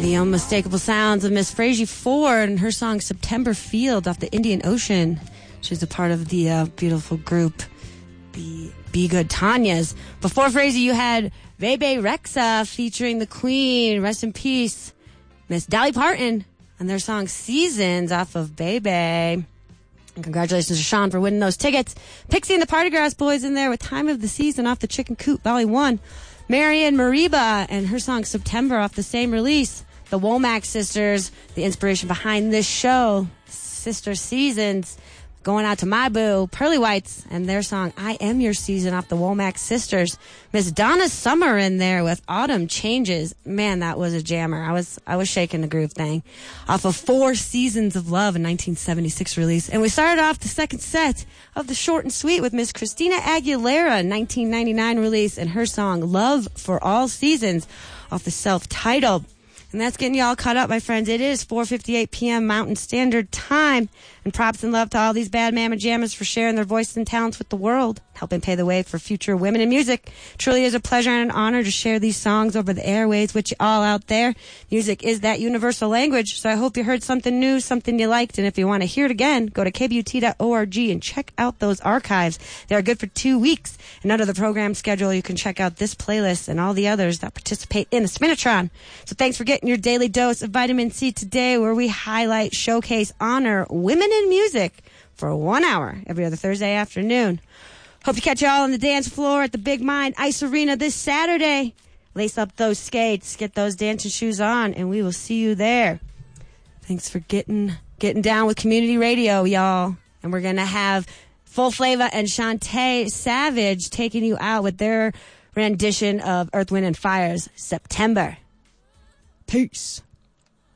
The unmistakable sounds of Miss Frazey Ford and her song September Field off the Indian Ocean. She's a part of the beautiful group, the Be Good Tanyas. Before Frazey, you had Bebe Rexha featuring the Queen, rest in peace, Miss Dolly Parton, and their song Seasons off of Bebe. And congratulations to Sean for winning those tickets. Pixie and the Party Grass Boys in there with Time of the Season off the Chicken Coop, Valley 1. Marian Mariba and her song September off the same release. The Womack Sisters, the inspiration behind this show. Sister Seasons. Going out to my boo, Pearly Whites, and their song I Am Your Season off the Womack Sisters. Miss Donna Summer in there with Autumn Changes. Man, that was a jammer. I was shaking the groove thing. Off of 4 Seasons of Love, a 1976 release. And we started off the second set of the short and sweet with Miss Christina Aguilera, 1999 release, and her song Love for All Seasons off the self-titled. And that's getting you all caught up, my friends. It is 4:58 p.m. Mountain Standard Time. And props and love to all these bad mamma jammas for sharing their voices and talents with the world, helping pave the way for future women in music. Truly is a pleasure and an honor to share these songs over the airwaves with you all out there. Music is that universal language, so I hope you heard something new, something you liked. And if you want to hear it again, go to kbut.org and check out those archives. They are good for 2 weeks. And under the program schedule, you can check out this playlist and all the others that participate in the Spinatron. So thanks for getting your daily dose of vitamin C today, where we highlight, showcase, honor women in music for 1 hour every other Thursday afternoon. Hope to catch you all on the dance floor at the Big Mind Ice Arena this Saturday. Lace up those skates, get those dancing shoes on, and we will see you there. Thanks for getting down with community radio, y'all. And we're going to have Full Flava and Shantae Savage taking you out with their rendition of Earth, Wind, and Fire's September. Peace.